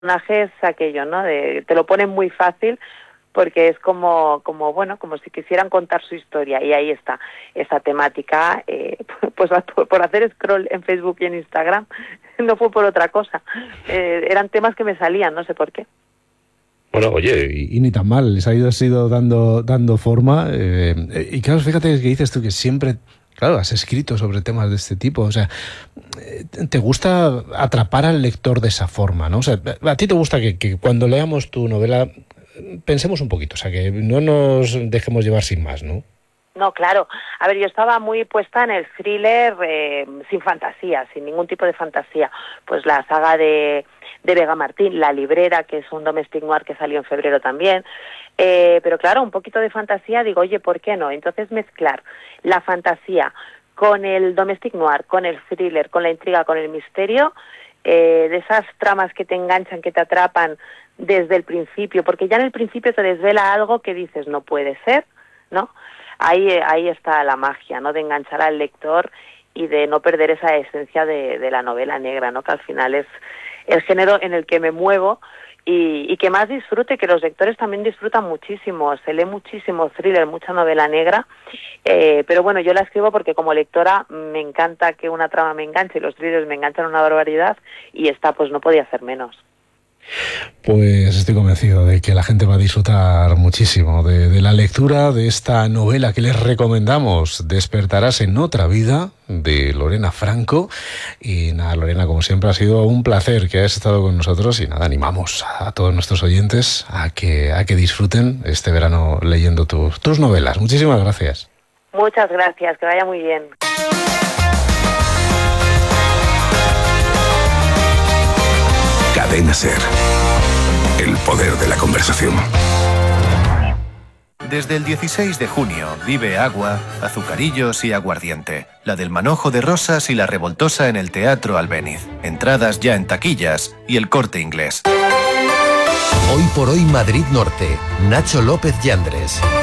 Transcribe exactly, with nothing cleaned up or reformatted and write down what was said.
personaje es aquello, ¿no? De, te lo ponen muy fácil porque es como, como bueno, como si quisieran contar su historia, y ahí está esa temática, eh, pues por hacer scroll en Facebook y en Instagram, no fue por otra cosa, eh, eran temas que me salían, no sé por qué. Bueno, oye, y, y ni tan mal, les ha ido, has ido dando, dando forma, eh, y claro, fíjate que dices tú que siempre, claro, has escrito sobre temas de este tipo, o sea, te gusta atrapar al lector de esa forma, ¿no? O sea, a ti te gusta que, que cuando leamos tu novela pensemos un poquito, o sea, que no nos dejemos llevar sin más, ¿no? No, claro. A ver, yo estaba muy puesta en el thriller eh, sin fantasía, sin ningún tipo de fantasía. Pues la saga de, de Vega Martín, La Librera, que es un domestic noir que salió en febrero también. Eh, pero claro, un poquito de fantasía, digo, oye, ¿por qué no? Entonces mezclar la fantasía con el domestic noir, con el thriller, con la intriga, con el misterio, eh, de esas tramas que te enganchan, que te atrapan desde el principio, porque ya en el principio te desvela algo que dices, no puede ser, ¿no? Ahí, ahí está la magia, ¿no? De enganchar al lector y de no perder esa esencia de, de la novela negra, ¿no? Que al final es el género en el que me muevo y, y que más disfrute, que los lectores también disfrutan muchísimo. Se lee muchísimo thriller, mucha novela negra, eh, pero bueno, yo la escribo porque como lectora me encanta que una trama me enganche y los thrillers me enganchan una barbaridad, y esta pues no podía ser menos. Pues estoy convencido de que la gente va a disfrutar muchísimo de, de la lectura de esta novela que les recomendamos, Despertarás en otra vida, de Lorena Franco. Y nada, Lorena, como siempre ha sido un placer que hayas estado con nosotros, y nada, animamos a todos nuestros oyentes a que, a que disfruten este verano leyendo tus, tus novelas. Muchísimas gracias. Muchas gracias, que vaya muy bien. Cadena SER. El poder de la conversación. Desde el dieciséis de junio vive Agua, Azucarillos y Aguardiente. La del Manojo de Rosas y La Revoltosa en el Teatro Albéniz. Entradas ya en taquillas y El Corte Inglés. Hoy por hoy Madrid Norte. Nacho López Yandres.